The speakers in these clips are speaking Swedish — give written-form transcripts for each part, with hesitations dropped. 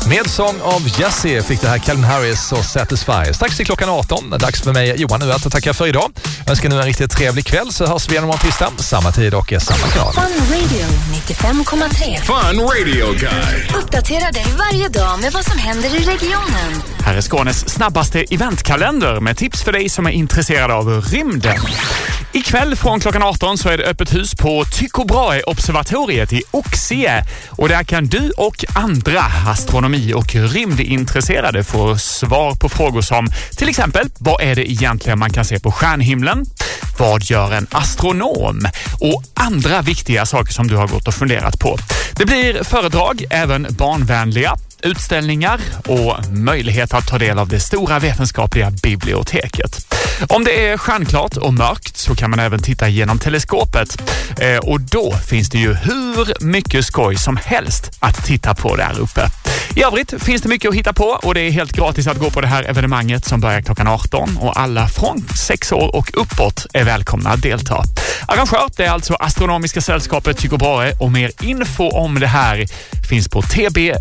Med sång av Jessie fick det här Calvin Harris och Satisfy. Strax till klockan 18. Dags för mig, Johan, nu att tacka för idag. Jag önskar nu en riktigt trevlig kväll, så hörs vi igen om tisdag. Samma tid och samma kanal. Fun Radio 95,3. Fun Radio Guide. Uppdatera dig varje dag med vad som händer i regionen. Här är Skånes snabbaste eventkalender med tips för dig som är intresserad av rymden. Ikväll från klockan 18 så är det öppet hus på Tycho Brahe-observatoriet i Oxie. Och där kan du och andra astronomi- och rymdintresserade få svar på frågor som till exempel, vad är det egentligen man kan se på stjärnhimlen? Vad gör en astronom? Och andra viktiga saker som du har gått och funderat på. Det blir föredrag, även barnvänliga, utställningar och möjlighet att ta del av det stora vetenskapliga biblioteket. Om det är stjärnklart och mörkt så kan man även titta genom teleskopet. Och då finns det ju hur mycket skoj som helst att titta på där uppe. I övrigt finns det mycket att hitta på och det är helt gratis att gå på det här evenemanget som börjar klockan 18 och alla från 6 år och uppåt är välkomna att delta. Arrangör, det är alltså Astronomiska sällskapet Tycho Brahe och mer info om det här finns på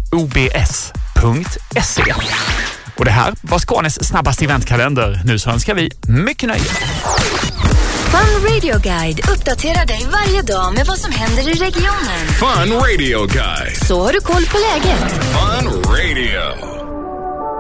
tbobs.se. Och det här var Skånes snabbaste eventkalender. Nu så önskar vi mycket nöje. Fun Radio Guide uppdaterar dig varje dag med vad som händer i regionen. Fun Radio Guide. Så har du koll på läget. Fun Radio.